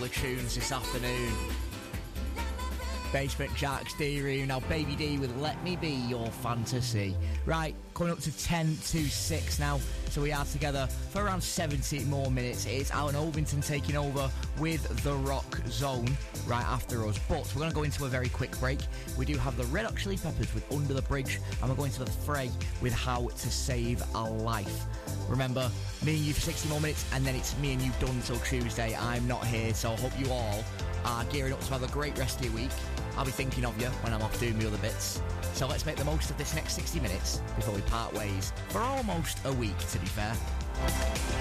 the tunes this afternoon. Basement Jaxx, D-Room, now Baby D with Let Me Be Your Fantasy. Right, coming up to 10 to 6 now, so we are together for around 70 more minutes. It's Alan Ovington taking over with The Rock Zone right after us, but we're going to go into a very quick break. We do have the Red Hot Chili Peppers with Under the Bridge, and we're going to the fray with How to Save a Life. Remember, me and you for 60 more minutes, and then it's me and you done till Tuesday. I'm not here, so I hope you all are gearing up to have a great rest of your week. I'll be thinking of you when I'm off doing my other bits. So let's make the most of this next 60 minutes before we part ways for almost a week, to be fair.